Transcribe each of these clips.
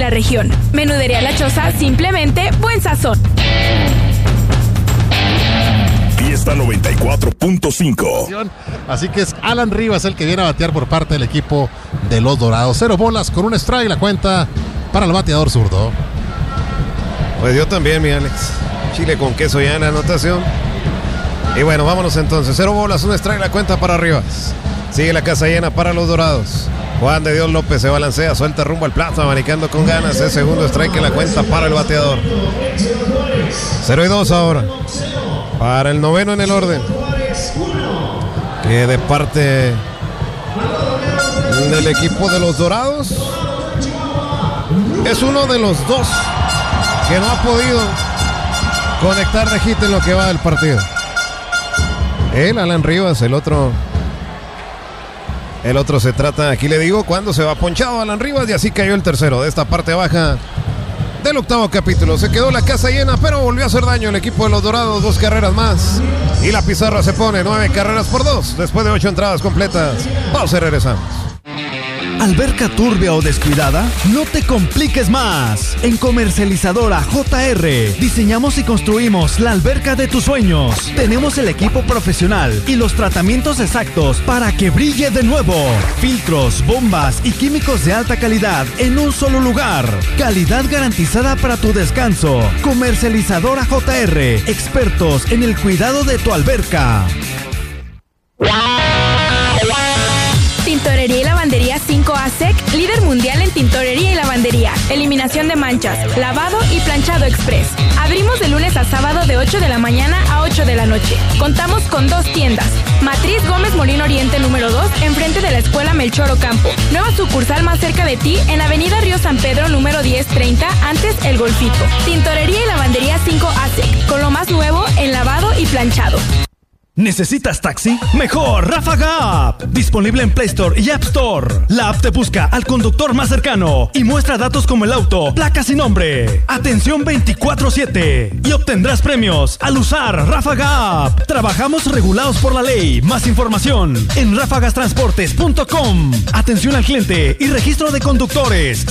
la región. Menudería La Choza, simplemente buen sazón. Fiesta 94.5. Así que es Alan Rivas el que viene a batear por parte del equipo de los Dorados. 0 bolas con un strike, la cuenta para el bateador zurdo. Pues yo también, mi Alex. Chile con queso ya en la anotación. Y bueno, vámonos entonces. 0 bolas, un strike, la cuenta para Rivas. Sigue la casa llena para los Dorados. Juan de Dios López se balancea, suelta rumbo al plato, abanicando con ganas. Es segundo strike en la cuenta para el bateador. 0-2 ahora. Para el noveno en el orden. Que de parte del equipo de los Dorados es uno de los dos que no ha podido conectar de hit en lo que va del partido. El Alan Rivas, el otro se trata, aquí le digo, cuando se va ponchado Alan Rivas, y así cayó el tercero de esta parte baja del octavo capítulo. Se quedó la casa llena, pero volvió a hacer daño el equipo de los Dorados. 2 carreras más y la pizarra se pone 9 carreras por 2 después de 8 entradas completas. Pausa y regresamos. ¿Alberca turbia o descuidada? No te compliques más. En Comercializadora JR diseñamos y construimos la alberca de tus sueños. Tenemos el equipo profesional y los tratamientos exactos para que brille de nuevo. Filtros, bombas y químicos de alta calidad en un solo lugar. Calidad garantizada para tu descanso. Comercializadora JR, expertos en el cuidado de tu alberca. Tintorería y lavandería 5 ASEC, líder mundial en tintorería y lavandería, eliminación de manchas, lavado y planchado express. Abrimos de lunes a sábado de 8 de la mañana a 8 de la noche. Contamos con 2 tiendas. Matriz Gómez Molino Oriente número 2, enfrente de la Escuela Melchor Ocampo. Nueva sucursal más cerca de ti en Avenida Río San Pedro número 1030, antes El Golfito. Tintorería y lavandería 5 ASEC, con lo más nuevo en lavado y planchado. ¿Necesitas taxi? Mejor Ráfaga App. Disponible en Play Store y App Store. La app te busca al conductor más cercano y muestra datos como el auto, placas y nombre. Atención 24/7 y obtendrás premios al usar Ráfaga App. Trabajamos regulados por la ley. Más información en ráfagastransportes.com. Atención al cliente y registro de conductores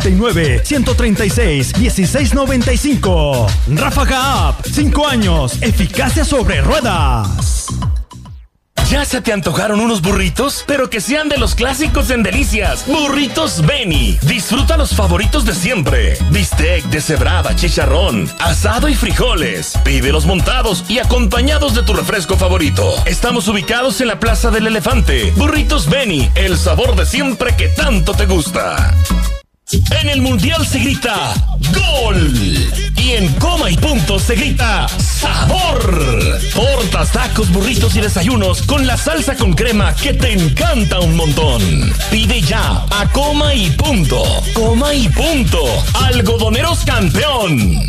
639-136-1695. Ráfaga App. 5 años. Eficacia sobre ruedas. ¿Ya se te antojaron unos burritos? Pero que sean de los clásicos en Delicias. Burritos Beni. Disfruta los favoritos de siempre. Bistec, deshebrada, chicharrón, asado y frijoles. Pídelos montados y acompañados de tu refresco favorito. Estamos ubicados en la Plaza del Elefante. Burritos Beni, el sabor de siempre que tanto te gusta. En el Mundial se grita ¡Gol! Y en Coma y Punto se grita ¡Sabor! Tortas, tacos, burritos y desayunos con la salsa con crema que te encanta un montón. Pide ya a Coma y Punto. Coma y Punto. Algodoneros campeón.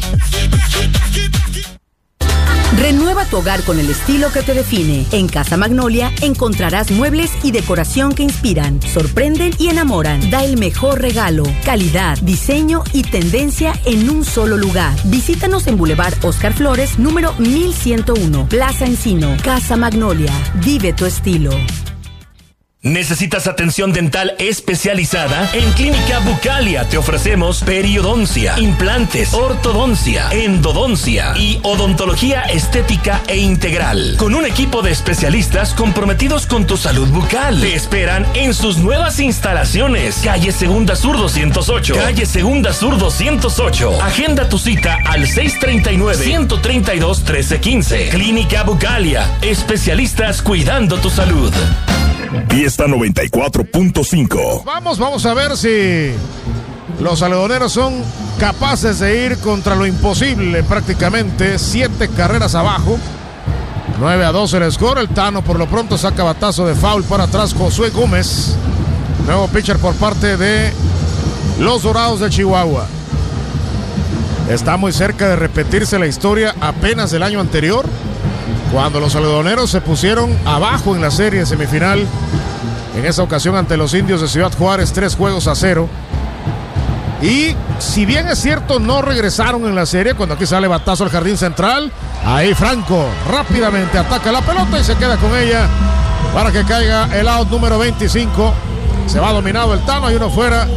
Renueva tu hogar con el estilo que te define. En Casa Magnolia encontrarás muebles y decoración que inspiran, sorprenden y enamoran. Da el mejor regalo, calidad, diseño y tendencia en un solo lugar. Visítanos en Boulevard Oscar Flores, número 1101, Plaza Encino. Casa Magnolia, vive tu estilo. ¿Necesitas atención dental especializada? En Clínica Bucalia te ofrecemos periodoncia, implantes, ortodoncia, endodoncia y odontología estética e integral. Con un equipo de especialistas comprometidos con tu salud bucal. Te esperan en sus nuevas instalaciones. Calle Segunda Sur 208. Calle Segunda Sur 208. Agenda tu cita al 639-132-1315. Clínica Bucalia. Especialistas cuidando tu salud. Fiesta 94.5. Vamos a ver si los algodoneros son capaces de ir contra lo imposible prácticamente. 7 carreras abajo. 9-2 el score. El Tano por lo pronto saca batazo de foul para atrás. Josué Gómez, nuevo pitcher por parte de los Dorados de Chihuahua. Está muy cerca de repetirse la historia apenas del año anterior, cuando los algodoneros se pusieron abajo en la serie semifinal, en esa ocasión ante los Indios de Ciudad Juárez, 3-0. Y si bien es cierto, no regresaron en la serie, cuando aquí sale batazo al jardín central, ahí Franco rápidamente ataca la pelota y se queda con ella para que caiga el out número 25. Se va dominado el Tano, hay uno fuera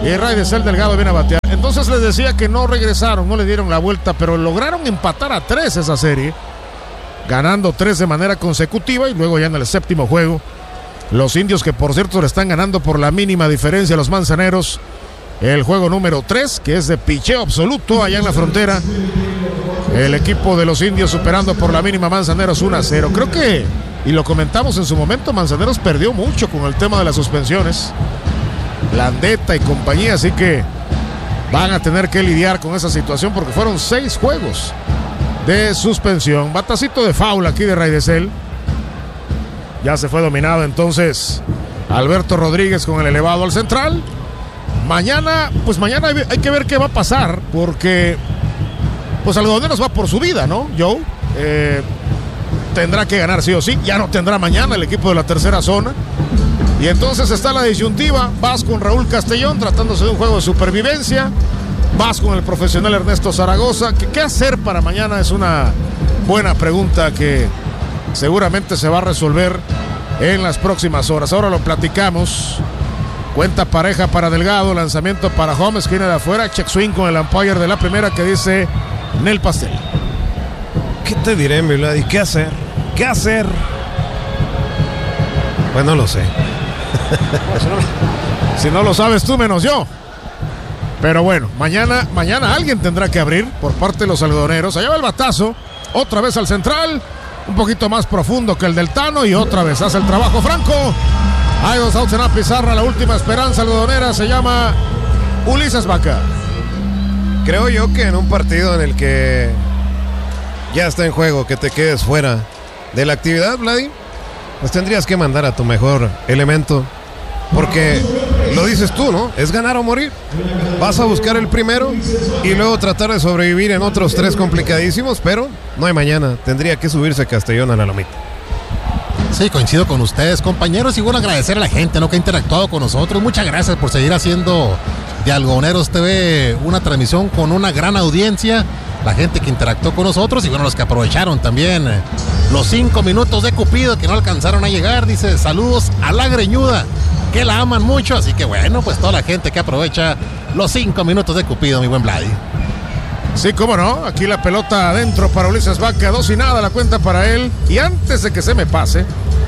Y Raidesel Delgado viene a batear. Entonces les decía que no regresaron, no le dieron la vuelta, pero lograron empatar a 3 esa serie, ganando 3 de manera consecutiva. Y luego ya en el séptimo juego, los indios, que por cierto le están ganando por la mínima diferencia a los manzaneros, el juego número 3, que es de picheo absoluto allá en la frontera. El equipo de los indios superando por la mínima Manzaneros 1-0. Creo que, y lo comentamos en su momento, Manzaneros perdió mucho con el tema de las suspensiones, Landeta y compañía, así que van a tener que lidiar con esa situación porque fueron 6 juegos de suspensión. Batacito de foul aquí de Raidesel. Ya se fue dominado entonces Alberto Rodríguez con el elevado al central. Mañana hay que ver qué va a pasar, porque pues Algodoneros va por su vida, ¿no, Joe? Tendrá que ganar sí o sí. Ya no tendrá mañana el equipo de la tercera zona. Y entonces está la disyuntiva. Vas con Raúl Castellón tratándose de un juego de supervivencia. Vas con el profesional Ernesto Zaragoza. ¿Qué hacer para mañana? Es una buena pregunta que seguramente se va a resolver en las próximas horas. Ahora lo platicamos. Cuenta pareja para Delgado, lanzamiento para Home, esquina de afuera, check swing con el umpire de la primera que dice Nel Pastel. ¿Qué te diré, mi Vladi? ¿Qué hacer? ¿Qué hacer? Pues no lo sé. Si no lo sabes tú, menos yo. Pero bueno, mañana alguien tendrá que abrir por parte de los algodoneros. Allá va el batazo, otra vez al central, un poquito más profundo que el del Tano, y otra vez hace el trabajo Franco. Hay 2 outs en la pizarra. La última esperanza algodonera se llama Ulises Vaca. Creo yo que en un partido en el que ya está en juego que te quedes fuera de la actividad, Vladi, pues tendrías que mandar a tu mejor elemento, porque lo dices tú, ¿no? Es ganar o morir. Vas a buscar el primero y luego tratar de sobrevivir en otros 3 complicadísimos, pero no hay mañana. Tendría que subirse Castellón a la lomita. Sí, coincido con ustedes, compañeros, y bueno, agradecer a la gente, ¿no?, que ha interactuado con nosotros. Muchas gracias por seguir haciendo de Algodoneros TV una transmisión con una gran audiencia. La gente que interactuó con nosotros y bueno, los que aprovecharon también los 5 minutos de Cupido que no alcanzaron a llegar. Dice, saludos a la greñuda, que la aman mucho. Así que bueno, pues toda la gente que aprovecha los 5 minutos de Cupido, mi buen Vladi. Sí, cómo no, aquí la pelota adentro para Ulises Vaca, 2-0 la cuenta para él. Y antes de que se me pase,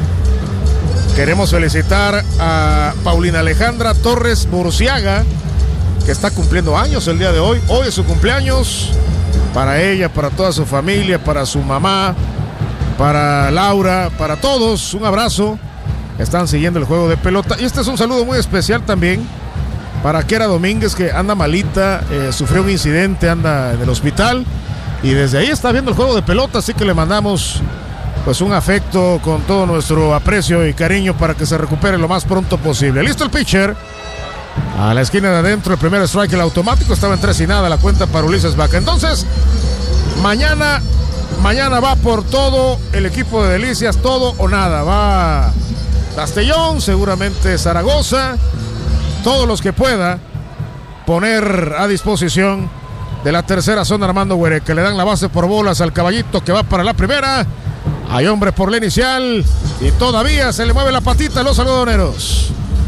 queremos felicitar a Paulina Alejandra Torres Burciaga, que está cumpliendo años el día de hoy. Hoy es su cumpleaños. Para ella, para toda su familia, para su mamá, para Laura, para todos, un abrazo. Están siguiendo el juego de pelota. Y este es un saludo muy especial también para Kiara Domínguez, que anda malita, sufrió un incidente, anda en el hospital y desde ahí está viendo el juego de pelota, así que le mandamos pues un afecto con todo nuestro aprecio y cariño para que se recupere lo más pronto posible. Listo el pitcher, a la esquina de adentro, el primer strike, el automático, estaba en 3-0 la cuenta para Ulises Vaca. Entonces, mañana va por todo el equipo de Delicias, todo o nada. Va Castellón, seguramente Zaragoza, todos los que pueda poner a disposición de la tercera zona Armando Huereca. Le dan la base por bolas al caballito que va para la primera. Hay hombre por la inicial y todavía se le mueve la patita a los algodoneros.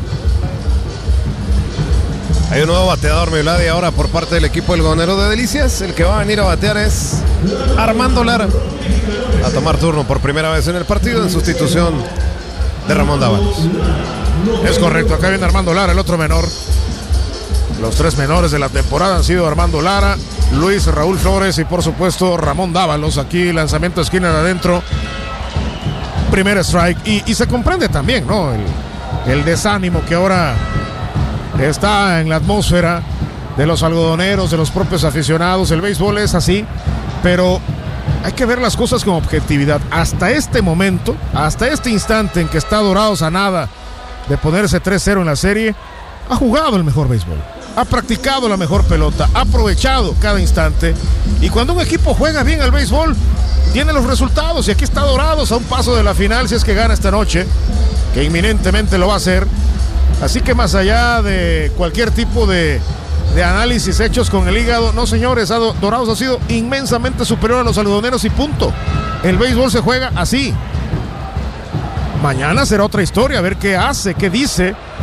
Hay un nuevo bateador, mi Vladi, ahora por parte del equipo algodonero de Delicias. El que va a venir a batear es Armando Lara, a tomar turno por primera vez en el partido en sustitución de Ramón Dávalos. Es correcto, acá viene Armando Lara, el otro menor. Los 3 menores de la temporada han sido Armando Lara, Luis Raúl Flores y por supuesto Ramón Dávalos. Aquí lanzamiento de esquina de adentro, primer strike. Y se comprende también, ¿no?, el desánimo que ahora está en la atmósfera de los algodoneros, de los propios aficionados. El béisbol es así, pero hay que ver las cosas con objetividad. Hasta este momento, hasta este instante en que está Dorados a nada de ponerse 3-0 en la serie, ha jugado el mejor béisbol, ha practicado la mejor pelota, ha aprovechado cada instante. Y cuando un equipo juega bien al béisbol, tiene los resultados. Y aquí está Dorados a un paso de la final, si es que gana esta noche, que inminentemente lo va a hacer. Así que más allá de cualquier tipo de análisis hechos con el hígado, no señores, Dorados ha sido inmensamente superior a los algodoneros y punto. El béisbol se juega así. Mañana será otra historia, a ver qué hace, qué dice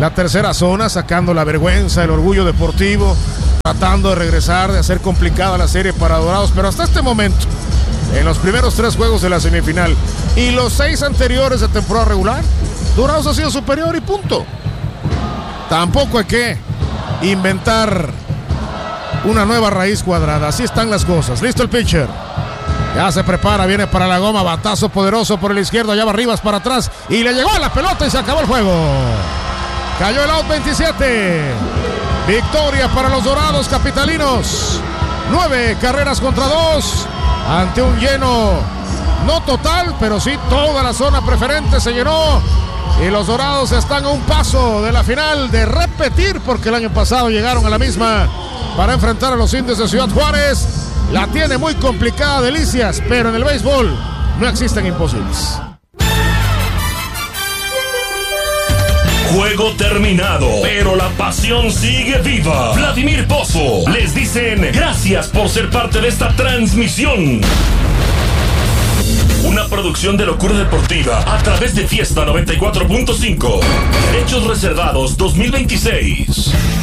la tercera zona, sacando la vergüenza, el orgullo deportivo, tratando de regresar, de hacer complicada la serie para Dorados, pero hasta este momento, en los primeros 3 juegos de la semifinal y los 6 anteriores de temporada regular, Dorados ha sido superior y punto. Tampoco hay que inventar una nueva raíz cuadrada. Así están las cosas. Listo el pitcher. Ya se prepara, viene para la goma. Batazo poderoso por el izquierdo. Allá va Rivas para atrás. Y le llegó a la pelota y se acabó el juego. Cayó el out 27. Victoria para los Dorados capitalinos. 9 carreras contra 2. Ante un lleno, no total, pero sí toda la zona preferente se llenó. Y los Dorados están a un paso de la final, de repetir, porque el año pasado llegaron a la misma para enfrentar a los Indios de Ciudad Juárez. La tiene muy complicada Delicias, pero en el béisbol no existen imposibles. Juego terminado, pero la pasión sigue viva. Vladimir Pozo les dicen gracias por ser parte de esta transmisión. Una producción de Locura Deportiva a través de Fiesta 94.5. Derechos reservados 2026.